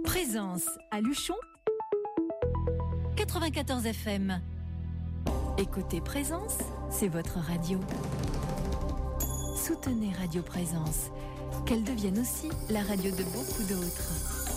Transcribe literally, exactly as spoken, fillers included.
Présence à Luchon, quatre-vingt-quatorze F M. Écoutez Présence, c'est votre radio. Soutenez Radio Présence, qu'elle devienne aussi la radio de beaucoup d'autres.